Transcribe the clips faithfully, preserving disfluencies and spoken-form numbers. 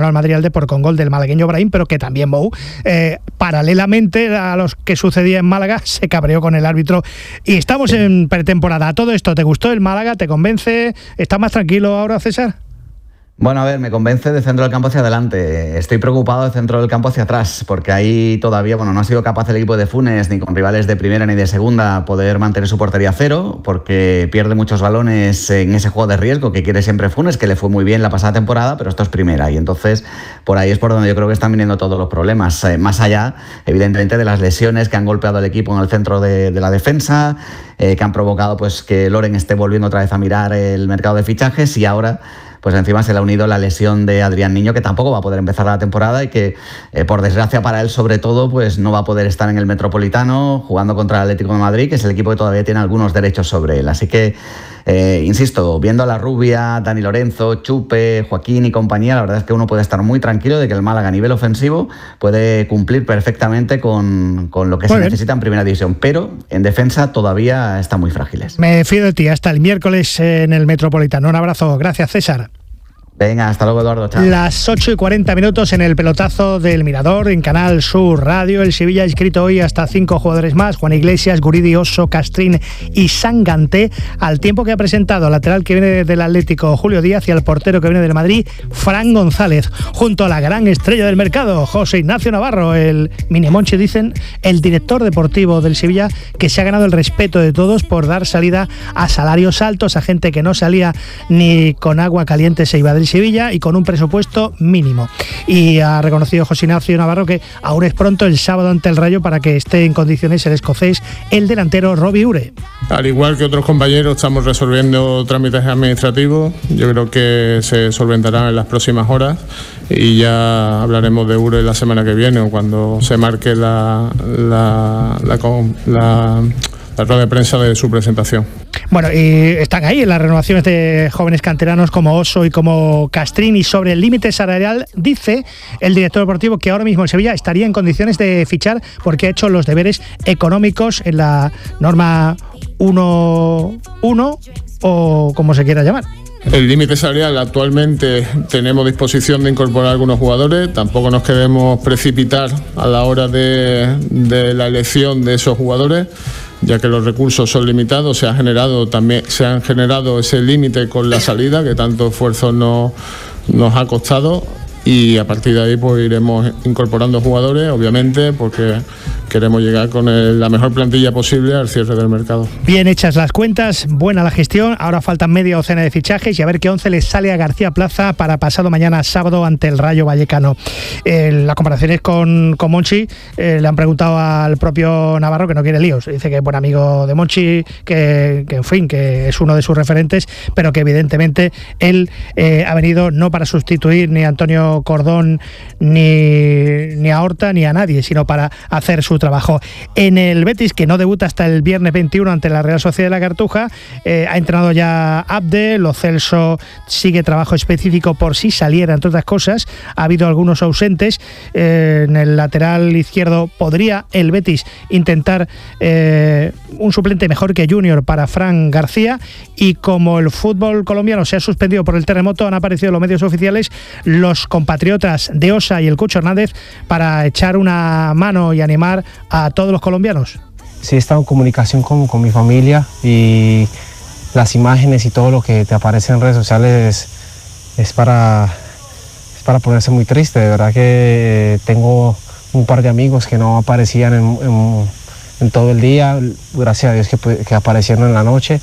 ganó al Madrid al Depor con gol del malagueño Brahim, pero que también Bou, eh, paralelamente a los que sucedía en Málaga, se cabreó con el árbitro. Y estamos en pretemporada. ¿Todo esto te gustó el Málaga? ¿Te convence? ¿Estás más tranquilo ahora, César? Bueno, a ver, me convence de centro del campo hacia adelante. Estoy preocupado de centro del campo hacia atrás, porque ahí todavía, bueno, no ha sido capaz el equipo de Funes, ni con rivales de primera ni de segunda, poder mantener su portería a cero, porque pierde muchos balones en ese juego de riesgo que quiere siempre Funes, que le fue muy bien la pasada temporada, pero esto es primera, y entonces por ahí es por donde yo creo que están viniendo todos los problemas. Eh, más allá, evidentemente, de las lesiones que han golpeado al equipo en el centro de, de la defensa, eh, que han provocado pues que Loren esté volviendo otra vez a mirar el mercado de fichajes, y ahora pues encima se le ha unido la lesión de Adrián Niño, que tampoco va a poder empezar la temporada y que, eh, por desgracia para él sobre todo, pues no va a poder estar en el Metropolitano jugando contra el Atlético de Madrid, que es el equipo que todavía tiene algunos derechos sobre él. Así que, eh, insisto, viendo a la Rubia, Dani Lorenzo, Chupe, Joaquín y compañía, la verdad es que uno puede estar muy tranquilo de que el Málaga a nivel ofensivo puede cumplir perfectamente con, con lo que muy se bien. necesita en primera división, pero en defensa todavía están muy frágiles. Me fío de ti, hasta el miércoles en el Metropolitano. Un abrazo, gracias César. Venga, hasta luego, Eduardo. Chao. Las ocho y cuarenta minutos en el pelotazo del Mirador, en Canal Sur Radio. El Sevilla ha inscrito hoy hasta cinco jugadores más: Juan Iglesias, Guridi, Oso, Castrín y Sanganté, al tiempo que ha presentado al lateral que viene del Atlético, Julio Díaz, y al portero que viene del Madrid, Fran González, junto a la gran estrella del mercado, José Ignacio Navarro, el mini Monchi, dicen, el director deportivo del Sevilla, que se ha ganado el respeto de todos por dar salida a salarios altos, a gente que no salía ni con agua caliente se iba del Sevilla, y con un presupuesto mínimo. Y ha reconocido José Ignacio Navarro que aún es pronto el sábado ante el Rayo para que esté en condiciones el escocés, el delantero Robbie Ure. Al igual que otros compañeros, estamos resolviendo trámites administrativos. Yo creo que se solventarán en las próximas horas y ya hablaremos de Ure la semana que viene, o cuando se marque la la, la, la, la rueda de prensa de su presentación. Bueno, y están ahí en las renovaciones de jóvenes canteranos como Oso y como Castrín. Y sobre el límite salarial, dice el director deportivo que ahora mismo el Sevilla estaría en condiciones de fichar porque ha hecho los deberes económicos en la norma uno uno o como se quiera llamar. El límite salarial, actualmente tenemos disposición de incorporar algunos jugadores, tampoco nos queremos precipitar a la hora de, de la elección de esos jugadores, ya que los recursos son limitados. Se ha generado también se han generado ese límite con la salida, que tanto esfuerzo no, nos ha costado, y a partir de ahí pues iremos incorporando jugadores, obviamente, porque queremos llegar con el, la mejor plantilla posible al cierre del mercado. Bien hechas las cuentas, buena la gestión. Ahora faltan media docena de fichajes y a ver qué once les sale a García Plaza para pasado mañana sábado ante el Rayo Vallecano. Eh, la comparación es con, con Monchi. Eh, le han preguntado al propio Navarro, que no quiere líos. Dice que es buen amigo de Monchi, que, que en fin, que es uno de sus referentes, pero que evidentemente él eh, ha venido no para sustituir ni a Antonio Cordón ni, ni a Horta ni a nadie, sino para hacer su trabajo. En el Betis, que no debuta hasta el viernes veintiuno ante la Real Sociedad de la Cartuja, eh, ha entrenado ya Abde. Lo Celso sigue trabajo específico por si saliera, entre otras cosas. Ha habido algunos ausentes. Eh, en el lateral izquierdo podría el Betis intentar eh, un suplente mejor que Junior para Fran García, y como el fútbol colombiano se ha suspendido por el terremoto, han aparecido los medios oficiales los compatriotas de Osa y el Cucho Hernández para echar una mano y animar a todos los colombianos. Sí, he estado en comunicación con, con mi familia, y las imágenes y todo lo que te aparece en redes sociales es, es, para, es para ponerse muy triste. De verdad que tengo un par de amigos que no aparecían en, en, en todo el día, gracias a Dios que, que aparecieron en la noche,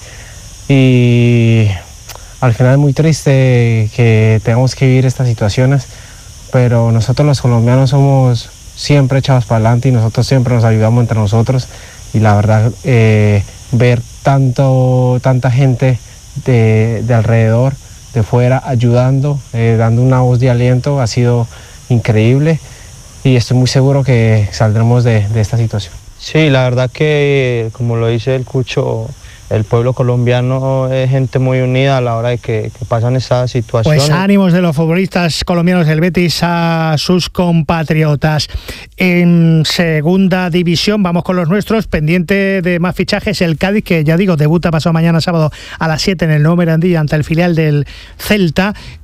y al final es muy triste que tengamos que vivir estas situaciones, pero nosotros los colombianos somos siempre echados para adelante y nosotros siempre nos ayudamos entre nosotros, y la verdad eh, ver tanto, tanta gente de, de alrededor, de fuera, ayudando, eh, dando una voz de aliento, ha sido increíble, y estoy muy seguro que saldremos de, de esta situación. Sí, la verdad que, como lo dice el Cucho, el pueblo colombiano es gente muy unida a la hora de que, que pasan esas situaciones. Pues ánimos de los futbolistas colombianos del Betis a sus compatriotas. En segunda división vamos con los nuestros, pendiente de más fichajes. El Cádiz, que ya digo, debuta pasado mañana sábado a las siete en el Nuevo Mirandilla ante el filial del Celta,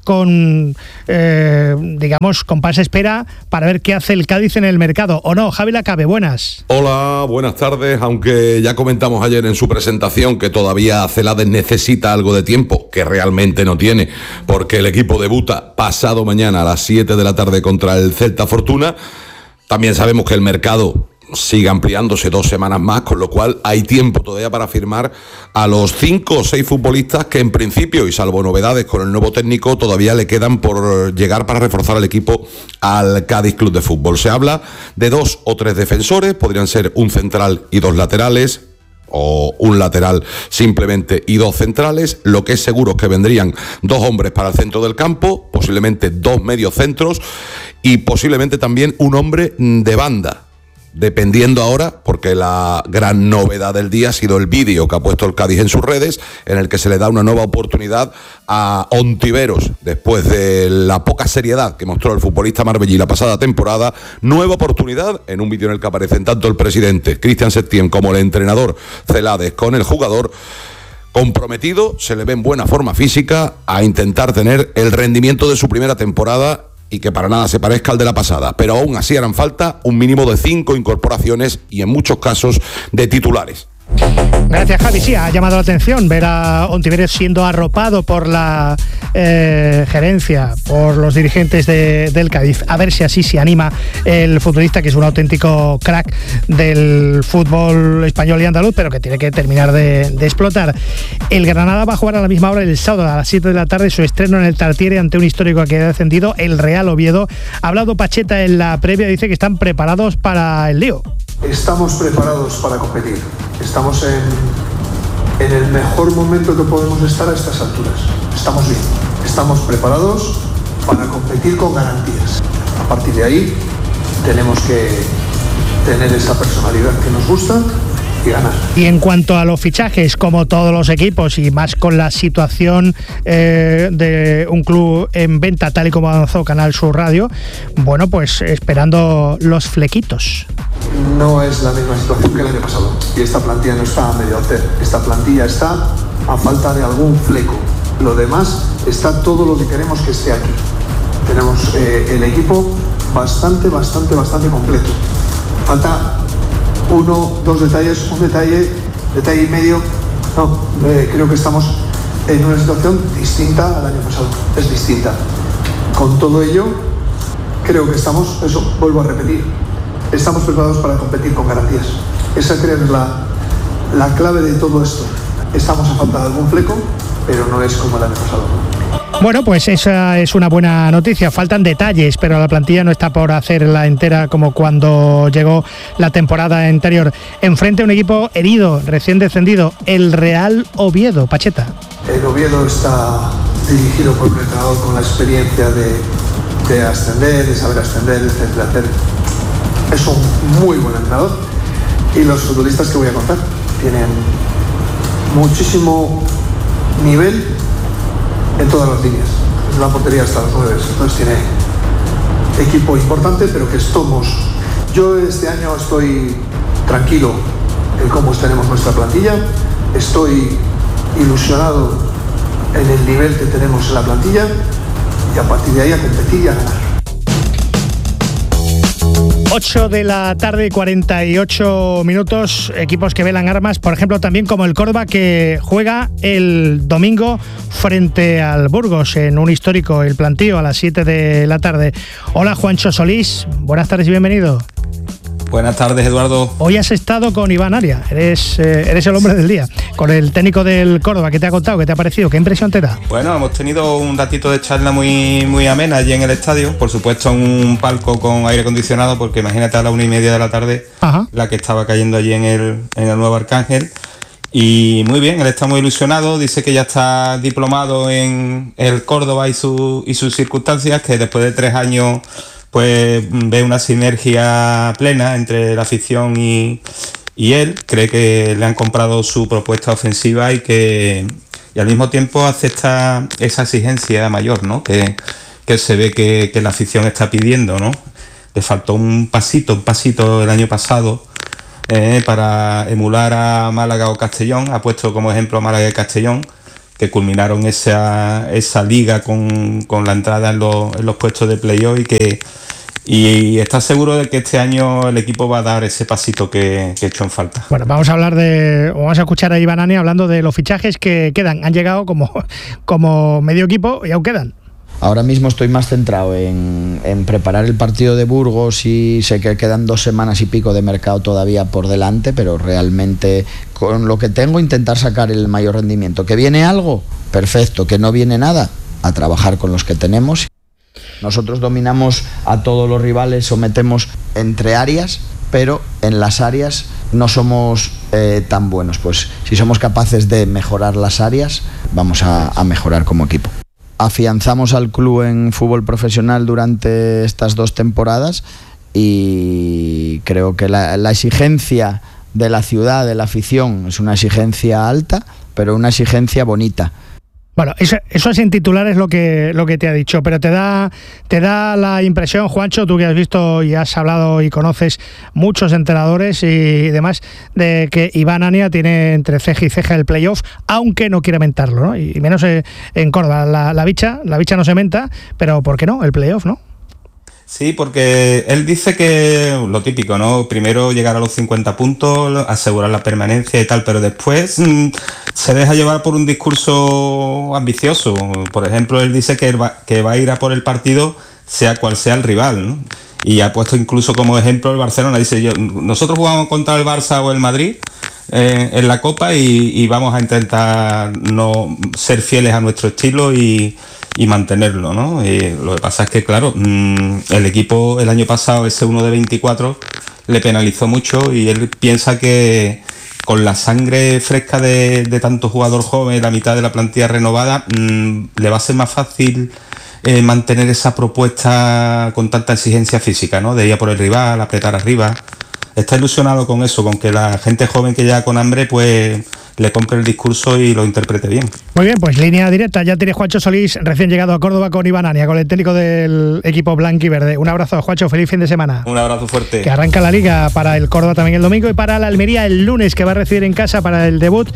con, eh, digamos, compás espera para ver qué hace el Cádiz en el mercado, ¿o no? Javi Lacabe, buenas. Hola, buenas tardes, aunque ya comentamos ayer en su presentación que todavía Celades necesita algo de tiempo, que realmente no tiene, porque el equipo debuta pasado mañana a las siete de la tarde contra el Celta Fortuna. También sabemos que el mercado sigue ampliándose dos semanas más, con lo cual hay tiempo todavía para firmar a los cinco o seis futbolistas que en principio, y salvo novedades con el nuevo técnico, todavía le quedan por llegar para reforzar el equipo al Cádiz Club de Fútbol. Se habla de dos o tres defensores, podrían ser un central y dos laterales, o un lateral simplemente y dos centrales. Lo que es seguro es que vendrían dos hombres para el centro del campo, posiblemente dos mediocentros y posiblemente también un hombre de banda, dependiendo ahora, porque la gran novedad del día ha sido el vídeo que ha puesto el Cádiz en sus redes, en el que se le da una nueva oportunidad a Ontiveros, después de la poca seriedad que mostró el futbolista marbellí la pasada temporada. Nueva oportunidad en un vídeo en el que aparecen tanto el presidente Cristian Septién como el entrenador Celades con el jugador comprometido. Se le ve en buena forma física, a intentar tener el rendimiento de su primera temporada y que para nada se parezca al de la pasada, pero aún así harán falta un mínimo de cinco incorporaciones y en muchos casos de titulares. Gracias, Javi. Sí, ha llamado la atención ver a Ontiveros siendo arropado por la eh, gerencia, por los dirigentes de, del Cádiz. A ver si así se anima el futbolista, que es un auténtico crack del fútbol español y andaluz, pero que tiene que terminar de, de explotar. El Granada va a jugar a la misma hora el sábado a las siete de la tarde su estreno en el Tartiere ante un histórico que ha descendido, el Real Oviedo. Ha hablado Pacheta en la previa, dice que están preparados para el lío. Estamos preparados para competir. Estamos en, en el mejor momento que podemos estar a estas alturas. Estamos bien. Estamos preparados para competir con garantías. A partir de ahí tenemos que tener esa personalidad que nos gusta y ganar. Y en cuanto a los fichajes, como todos los equipos y más con la situación eh, de un club en venta tal y como avanzó Canal Sur Radio, bueno, pues esperando los flequitos. No es la misma situación que el año pasado y esta plantilla no está a medio hacer. Esta plantilla está a falta de algún fleco. Lo demás está todo lo que queremos que esté aquí. Tenemos eh, el equipo bastante, bastante, bastante completo. Falta uno, dos detalles, un detalle, detalle y medio. No, eh, creo que estamos en una situación distinta al año pasado. Es distinta. Con todo ello, creo que estamos, eso, vuelvo a repetir, estamos preparados para competir con garantías. Esa creo que es la, la clave de todo esto. Estamos a falta de algún fleco, pero no es como el año pasado. Bueno, pues esa es una buena noticia. Faltan detalles, pero la plantilla no está por hacerla entera como cuando llegó la temporada anterior. Enfrente a un equipo herido, recién descendido, el Real Oviedo. Pacheta. El Oviedo está dirigido por un entrenador con la experiencia de, de ascender, de saber ascender, etcétera, etcétera. Es un muy buen entrenador y los futbolistas que voy a contar tienen muchísimo nivel en todas las líneas. La portería hasta los nueve, entonces tiene equipo importante, pero que estamos. Yo este año estoy tranquilo en cómo tenemos nuestra plantilla, estoy ilusionado en el nivel que tenemos en la plantilla y a partir de ahí a competir y a ganar. ocho de la tarde, cuarenta y ocho minutos, equipos que velan armas, por ejemplo, también como el Córdoba, que juega el domingo frente al Burgos en un histórico, el Plantío, a las siete de la tarde. Hola, Juancho Solís, buenas tardes y bienvenido. Buenas tardes, Eduardo. Hoy has estado con Iván Aria, eres, eh, eres el hombre del día, con el técnico del Córdoba. ¿Qué te ha contado? ¿Qué te ha parecido? ¿Qué impresión te da? Bueno, hemos tenido un ratito de charla muy, muy amena allí en el estadio, por supuesto en un palco con aire acondicionado, porque imagínate a la una y media de la tarde, Ajá. la que estaba cayendo allí en el, en el Nuevo Arcángel. Y muy bien, él está muy ilusionado, dice que ya está diplomado en el Córdoba y, su, y sus circunstancias, que después de tres años pues ve una sinergia plena entre la afición y, y él. Cree que le han comprado su propuesta ofensiva y que y al mismo tiempo acepta esa exigencia mayor, ¿no? Que, que se ve que, que la afición está pidiendo, ¿no? Le faltó un pasito, un pasito el año pasado eh, para emular a Málaga o Castellón. Ha puesto como ejemplo a Málaga y Castellón, que culminaron esa, esa liga con, con la entrada en los, en los puestos de playoff y que y está seguro de que este año el equipo va a dar ese pasito que, que he hecho en falta. Bueno, vamos a hablar de, vamos a escuchar a Iván Ania hablando de los fichajes que quedan. Han llegado como, como medio equipo y aún quedan. Ahora mismo estoy más centrado en, en preparar el partido de Burgos y sé que quedan dos semanas y pico de mercado todavía por delante, pero realmente con lo que tengo intentar sacar el mayor rendimiento. ¿Que viene algo? Perfecto. ¿Que no viene nada? A trabajar con los que tenemos. Nosotros dominamos a todos los rivales, sometemos entre áreas, pero en las áreas no somos eh, tan buenos. Pues si somos capaces de mejorar las áreas, vamos a, a mejorar como equipo. Afianzamos al club en fútbol profesional durante estas dos temporadas y creo que la, la exigencia de la ciudad, de la afición, es una exigencia alta, pero una exigencia bonita. Bueno, eso, eso sin titular es lo que lo que te ha dicho, pero te da te da la impresión, Juancho, tú que has visto y has hablado y conoces muchos entrenadores y demás, de que Iván Ania tiene entre ceja y ceja el playoff, aunque no quiera mentarlo, ¿no? Y menos en Córdoba. La, la bicha, la bicha no se menta, pero ¿por qué no? El playoff, ¿no? Sí, porque él dice que lo típico, ¿no? Primero llegar a los cincuenta puntos, asegurar la permanencia y tal, pero después mmm, se deja llevar por un discurso ambicioso. Por ejemplo, él dice que va, que va a ir a por el partido sea cual sea el rival, ¿no? Y ha puesto incluso como ejemplo el Barcelona. Dice, yo, nosotros jugamos contra el Barça o el Madrid eh, en la Copa y, y vamos a intentar no ser fieles a nuestro estilo y... y mantenerlo, ¿no? Y lo que pasa es que, claro, mmm, el equipo el año pasado, ese uno de veinticuatro, le penalizó mucho y él piensa que con la sangre fresca de, de tanto jugador joven, la mitad de la plantilla renovada, mmm, le va a ser más fácil eh, mantener esa propuesta con tanta exigencia física, ¿no? De ir a por el rival, apretar arriba. Está ilusionado con eso, con que la gente joven que llega con hambre, pues le compre el discurso y lo interprete bien. Muy bien, pues línea directa. Ya tiene Juancho Solís, recién llegado a Córdoba con Iván Ania, con el técnico del equipo blanquiverde. Un abrazo, Juancho, feliz fin de semana. Un abrazo fuerte. Que arranca la Liga para el Córdoba también el domingo y para la Almería el lunes, que va a recibir en casa para el debut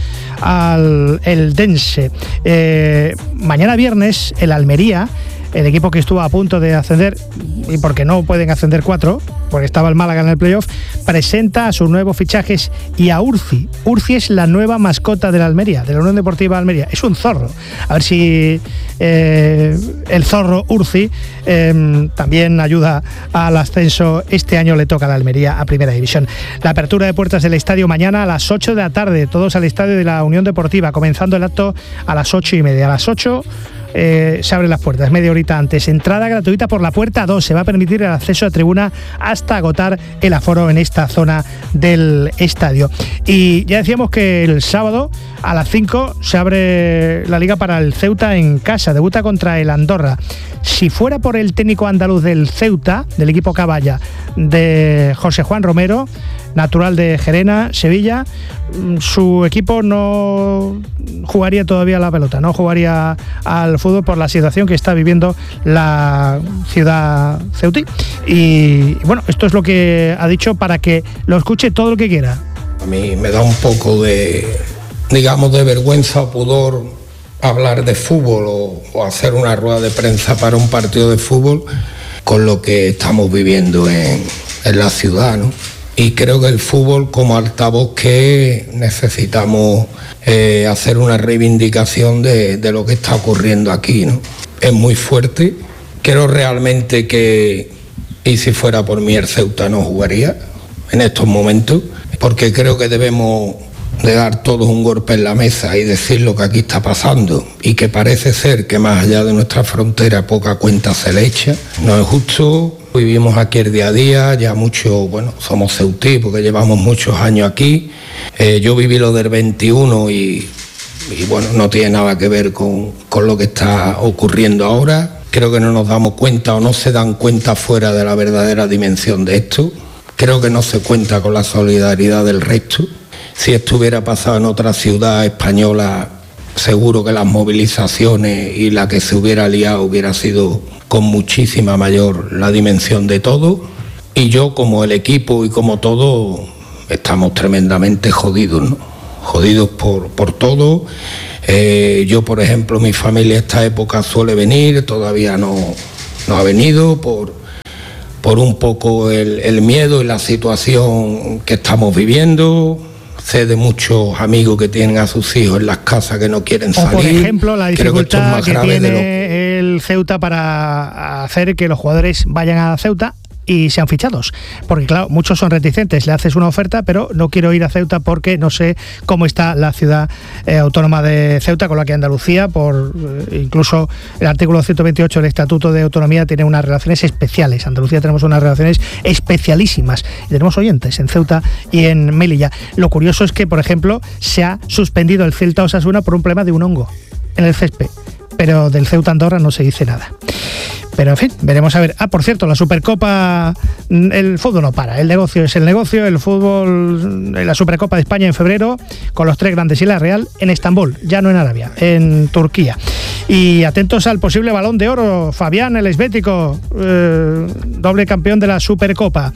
al Eldense. Eh, mañana viernes, el Almería, el equipo que estuvo a punto de ascender, y porque no pueden ascender cuatro, porque estaba el Málaga en el playoff, presenta a sus nuevos fichajes y a Urci. Urci es la nueva mascota de la Almería, de la Unión Deportiva Almería. Es un zorro. A ver si eh, el zorro Urci eh, también ayuda al ascenso. Este año le toca a la Almería a Primera División. La apertura de puertas del estadio mañana a las ocho de la tarde. Todos al estadio de la Unión Deportiva, comenzando el acto a las ocho y media. A las ocho Eh, se abren las puertas, media horita antes. Entrada gratuita por la puerta dos. Se va a permitir el acceso a tribuna hasta agotar el aforo en esta zona del estadio. Y ya decíamos que el sábado a las cinco se abre la Liga para el Ceuta en casa. Debuta contra el Andorra. Si fuera por el técnico andaluz del Ceuta, del equipo Caballa, de José Juan Romero, natural de Gerena, Sevilla, su equipo no jugaría todavía la pelota, no jugaría al fútbol por la situación que está viviendo la ciudad ceutí. Y bueno, esto es lo que ha dicho para que lo escuche todo el que quiera. A mí me da un poco de, digamos, de vergüenza o pudor hablar de fútbol o, o hacer una rueda de prensa para un partido de fútbol con lo que estamos viviendo en, en la ciudad, ¿no? Y creo que el fútbol, como altavoz que necesitamos eh, hacer una reivindicación de, de lo que está ocurriendo aquí, ¿no? Es muy fuerte. Creo realmente que, y si fuera por mí, el Ceuta no jugaría en estos momentos, porque creo que debemos de dar todos un golpe en la mesa y decir lo que aquí está pasando y que parece ser que más allá de nuestra frontera poca cuenta se le echa. No es justo. Vivimos aquí el día a día, ya mucho, bueno, somos ceutí porque llevamos muchos años aquí. Eh, yo viví lo del veintiuno y, y bueno, no tiene nada que ver con, con lo que está ocurriendo ahora. Creo que no nos damos cuenta o no se dan cuenta fuera de la verdadera dimensión de esto. Creo que no se cuenta con la solidaridad del resto. Si esto hubiera pasado en otra ciudad española, seguro que las movilizaciones y la que se hubiera liado hubiera sido con muchísima mayor la dimensión de todo. Y yo, como el equipo y como todo, estamos tremendamente jodidos, ¿no? Jodidos por, por todo. Eh, yo, por ejemplo, mi familia esta época suele venir, todavía no, no ha venido por, por un poco el, el miedo y la situación que estamos viviendo. Sé de muchos amigos que tienen a sus hijos en las casas que no quieren salir. O por ejemplo, la dificultad que, que tiene lo... el Ceuta para hacer que los jugadores vayan a Ceuta y sean fichados, porque claro, muchos son reticentes, le haces una oferta, pero no quiero ir a Ceuta porque no sé cómo está la ciudad eh, autónoma de Ceuta, con la que Andalucía, por eh, incluso el artículo ciento veintiocho del Estatuto de Autonomía, tiene unas relaciones especiales. Andalucía tenemos unas relaciones especialísimas y tenemos oyentes en Ceuta y en Melilla. Lo curioso es que, por ejemplo, se ha suspendido el Celta Osasuna por un problema de un hongo en el césped, pero del Ceuta Andorra no se dice nada. Pero en fin, veremos a ver. Ah, por cierto, la Supercopa, el fútbol no para, el negocio es el negocio, el fútbol, la Supercopa de España en febrero, con los tres grandes y la Real, en Estambul, ya no en Arabia, en Turquía. Y atentos al posible Balón de Oro, Fabián, el esbético, eh, doble campeón de la Supercopa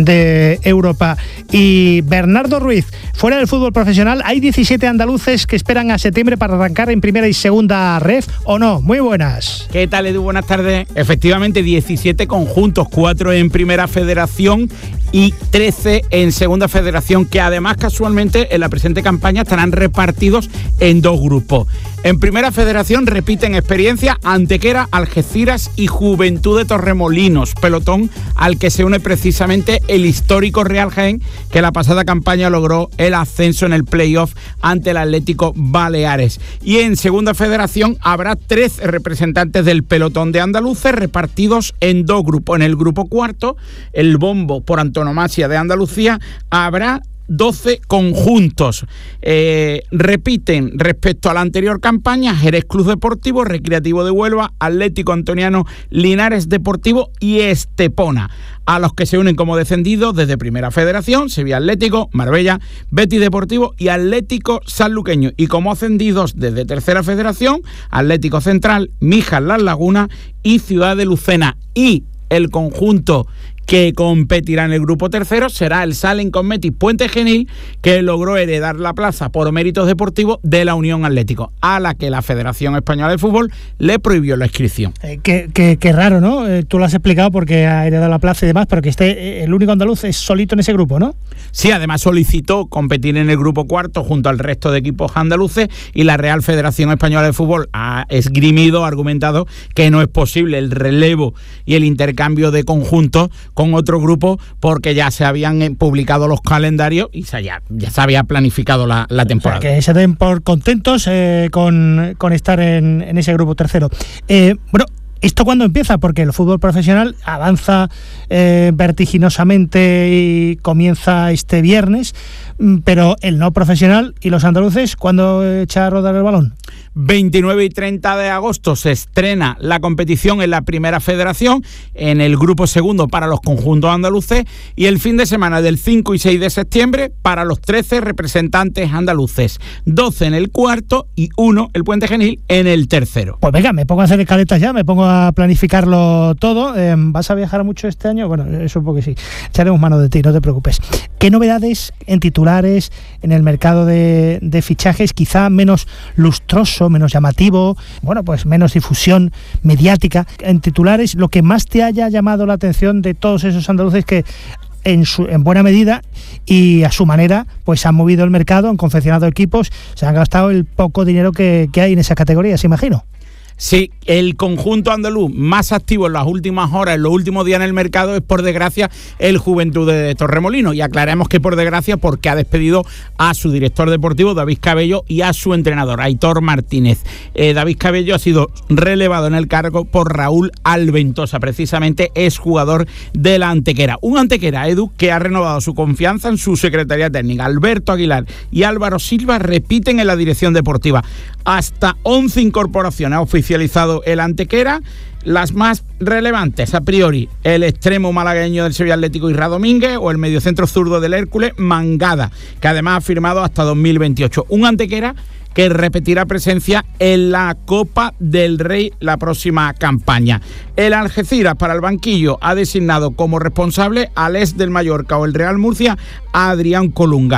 de Europa. Y Bernardo Ruiz, fuera del fútbol profesional, hay diecisiete andaluces que esperan a septiembre para arrancar en primera y segunda ref, ¿o no? Muy buenas. ¿Qué tal, Edu? Buenas tardes. Efectivamente, diecisiete conjuntos, cuatro en Primera Federación y trece en Segunda Federación, que además casualmente en la presente campaña estarán repartidos en dos grupos. En Primera Federación repiten experiencia Antequera, Algeciras y Juventud de Torremolinos, pelotón al que se une precisamente el histórico Real Jaén, que la pasada campaña logró el ascenso en el playoff ante el Atlético Baleares. Y en Segunda Federación habrá tres representantes del pelotón de andaluces repartidos en dos grupos. En el grupo cuarto, el bombo por antonomasia de Andalucía, habrá doce conjuntos. Eh, repiten respecto a la anterior campaña Jerez Club Deportivo, Recreativo de Huelva, Atlético Antoniano, Linares Deportivo y Estepona. A los que se unen como descendidos desde Primera Federación, Sevilla Atlético, Marbella, Betis Deportivo y Atlético Sanluqueño. Y como ascendidos desde Tercera Federación, Atlético Central, Mijas Las Lagunas y Ciudad de Lucena. Y el conjunto que competirá en el grupo tercero será el Salen con Metis Puente Genil, que logró heredar la plaza por méritos deportivos de la Unión Atlético, a la que la Federación Española de Fútbol le prohibió la inscripción. Eh, qué, qué, qué raro, ¿no? Eh, tú lo has explicado porque ha heredado la plaza y demás, pero que esté eh, el único andaluz es solito en ese grupo, ¿no? Sí, además solicitó competir en el grupo cuarto junto al resto de equipos andaluces, y la Real Federación Española de Fútbol ha esgrimido, ha argumentado que no es posible el relevo y el intercambio de conjuntos con otro grupo, porque ya se habían publicado los calendarios y se ya, ya se había planificado la, la temporada. O sea, que se den por contentos eh, con, con estar en, en ese grupo tercero. Eh, bueno, ¿esto cuándo empieza? Porque el fútbol profesional avanza eh, vertiginosamente y comienza este viernes, pero el no profesional y los andaluces, ¿cuándo echa a rodar el balón? veintinueve y treinta de agosto se estrena la competición en la Primera Federación, en el grupo segundo para los conjuntos andaluces, y el fin de semana del cinco y seis de septiembre para los trece representantes andaluces, doce en el cuarto y uno, el Puente Genil, en el tercero. Pues venga, me pongo a hacer escaletas ya, me pongo a planificarlo todo. Eh, ¿Vas a viajar mucho este año? Bueno, supongo que sí. Echaremos mano de ti, no te preocupes. ¿Qué novedades en titulares, en el mercado de, de fichajes, quizá menos lustroso, menos llamativo, bueno, pues menos difusión mediática en titulares, lo que más te haya llamado la atención de todos esos andaluces que en, su, en buena medida y a su manera pues han movido el mercado, han confeccionado equipos, se han gastado el poco dinero que, que hay en esa categoría, se imagino? Sí, el conjunto andaluz más activo en las últimas horas, en los últimos días en el mercado, es por desgracia el Juventud de Torremolinos. Y aclaremos que por desgracia porque ha despedido a su director deportivo, David Cabello, y a su entrenador, Aitor Martínez. Eh, David Cabello ha sido relevado en el cargo por Raúl Alventosa, precisamente es jugador de la Antequera. Un Antequera, Edu, que ha renovado su confianza en su secretaría técnica. Alberto Aguilar y Álvaro Silva repiten en la dirección deportiva. Hasta once incorporaciones ha oficializado el Antequera. Las más relevantes, a priori, el extremo malagueño del Sevilla Atlético, Isra Domínguez, o el mediocentro zurdo del Hércules, Mangada, que además ha firmado hasta dos mil veintiocho. Un Antequera que repetirá presencia en la Copa del Rey la próxima campaña. El Algeciras, para el banquillo, ha designado como responsable al ex del Mallorca o el Real Murcia a Adrián Colunga.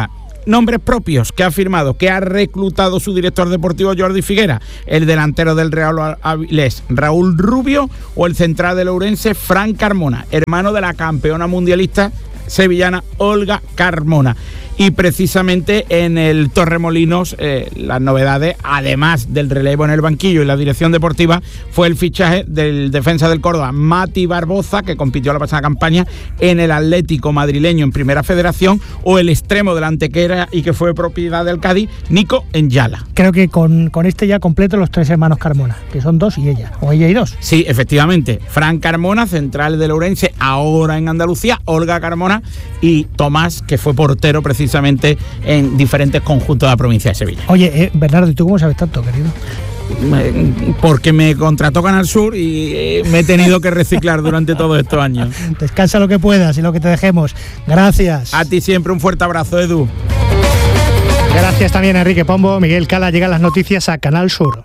nombres propios que ha firmado, que ha reclutado su director deportivo Jordi Figuera, el delantero del Real Avilés Raúl Rubio o el central del Ourense Fran Carmona, hermano de la campeona mundialista sevillana Olga Carmona. Y precisamente en el Torremolinos eh, las novedades, además del relevo en el banquillo y la dirección deportiva, fue el fichaje del defensa del Córdoba Mati Barboza, que compitió la pasada campaña en el Atlético madrileño en Primera Federación, o el extremo del Antequera y que fue propiedad del Cádiz, Nico Enyala. Creo que con, con este ya completo los tres hermanos Carmona, que son dos y ella, o ella y dos. Sí, efectivamente, Fran Carmona, central del Ourense, ahora en Andalucía, Olga Carmona y Tomás, que fue portero precisamente precisamente en diferentes conjuntos de la provincia de Sevilla. Oye, eh, Bernardo, ¿y tú cómo sabes tanto, querido? Porque me contrató Canal Sur y eh, me he tenido que reciclar durante todos estos años. Descansa lo que puedas y lo que te dejemos. Gracias. A ti siempre un fuerte abrazo, Edu. Gracias también a Enrique Pombo. Miguel Cala, llegan las noticias a Canal Sur.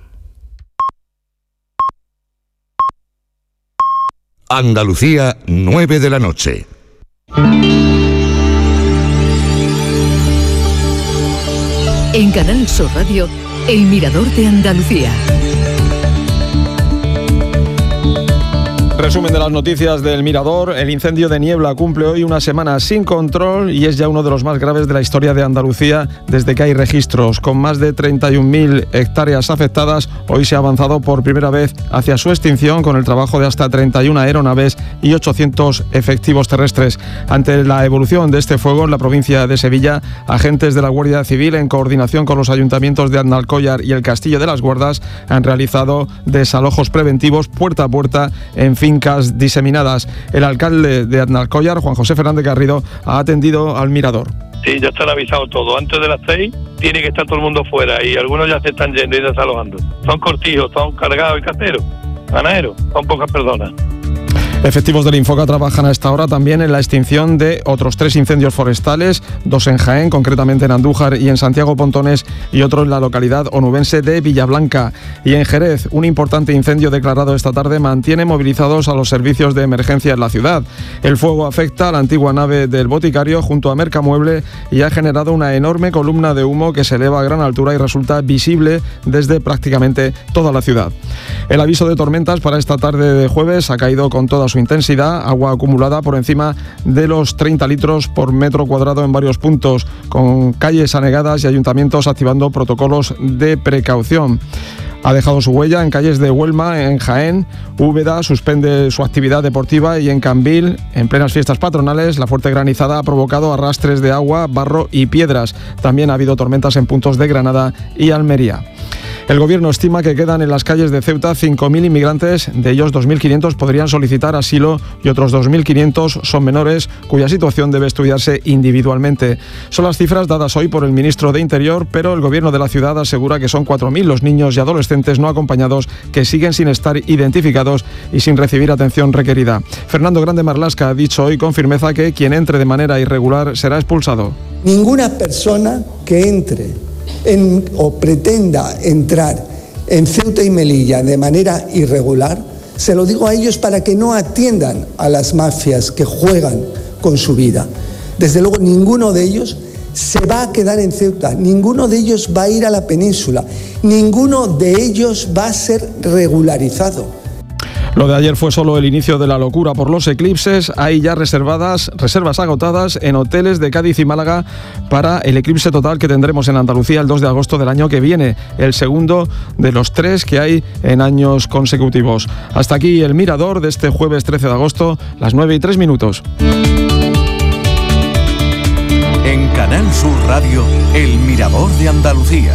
Andalucía, nueve de la noche. En Canal Sur Radio, El Mirador de Andalucía. Resumen de las noticias del Mirador. El incendio de Niebla cumple hoy una semana sin control y es ya uno de los más graves de la historia de Andalucía desde que hay registros. Con más de treinta y un mil hectáreas afectadas, hoy se ha avanzado por primera vez hacia su extinción con el trabajo de hasta treinta y una aeronaves y ochocientos efectivos terrestres. Ante la evolución de este fuego en la provincia de Sevilla, agentes de la Guardia Civil, en coordinación con los ayuntamientos de Aznalcóllar y el Castillo de las Guardas, han realizado desalojos preventivos puerta a puerta en fin fincas diseminadas. El alcalde de Aznalcóllar, Juan José Fernández Garrido, ha atendido al Mirador. Sí, ya están avisados todos. Antes de las seis tiene que estar todo el mundo fuera y algunos ya se están yendo y desalojando. Son cortijos, son cargados y caseros, ganaderos, son pocas personas. Efectivos del Infoca trabajan a esta hora también en la extinción de otros tres incendios forestales, dos en Jaén, concretamente en Andújar y en Santiago Pontones, y otro en la localidad onubense de Villablanca. Y en Jerez, un importante incendio declarado esta tarde mantiene movilizados a los servicios de emergencia en la ciudad. El fuego afecta a la antigua nave del boticario junto a Mercamueble y ha generado una enorme columna de humo que se eleva a gran altura y resulta visible desde prácticamente toda la ciudad. El aviso de tormentas para esta tarde de jueves ha caído con toda su intensidad, agua acumulada por encima de los treinta litros por metro cuadrado en varios puntos, con calles anegadas y ayuntamientos activando protocolos de precaución. Ha dejado su huella en calles de Huelma, en Jaén. Úbeda suspende su actividad deportiva y en Cambil, en plenas fiestas patronales, la fuerte granizada ha provocado arrastres de agua, barro y piedras. También ha habido tormentas en puntos de Granada y Almería. El gobierno estima que quedan en las calles de Ceuta cinco mil inmigrantes, de ellos dos mil quinientos podrían solicitar asilo y otros dos mil quinientos son menores cuya situación debe estudiarse individualmente. Son las cifras dadas hoy por el ministro de Interior, pero el gobierno de la ciudad asegura que son cuatro mil los niños y adolescentes no acompañados que siguen sin estar identificados y sin recibir atención requerida. Fernando Grande Marlasca ha dicho hoy con firmeza que quien entre de manera irregular será expulsado. Ninguna persona que entre En, o pretenda entrar en Ceuta y Melilla de manera irregular, se lo digo a ellos para que no atiendan a las mafias que juegan con su vida. Desde luego, ninguno de ellos se va a quedar en Ceuta, ninguno de ellos va a ir a la península, ninguno de ellos va a ser regularizado. Lo de ayer fue solo el inicio de la locura por los eclipses. Hay ya reservadas, reservas agotadas en hoteles de Cádiz y Málaga para el eclipse total que tendremos en Andalucía el dos de agosto del año que viene, el segundo de los tres que hay en años consecutivos. Hasta aquí el Mirador de este jueves trece de agosto, las nueve y tres minutos. En Canal Sur Radio, el Mirador de Andalucía.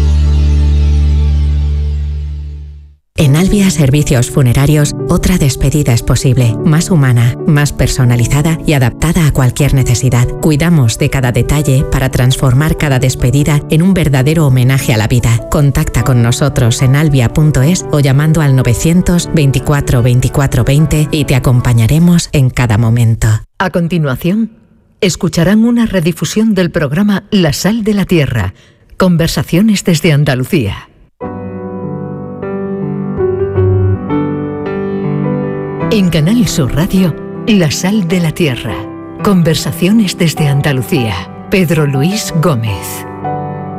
En Albia Servicios Funerarios, otra despedida es posible, más humana, más personalizada y adaptada a cualquier necesidad. Cuidamos de cada detalle para transformar cada despedida en un verdadero homenaje a la vida. Contacta con nosotros en albia punto es o llamando al novecientos veinticuatro veinticuatro veinte y te acompañaremos en cada momento. A continuación, escucharán una redifusión del programa La Sal de la Tierra, conversaciones desde Andalucía. En Canal Sur Radio, La Sal de la Tierra. Conversaciones desde Andalucía. Pedro Luis Gómez.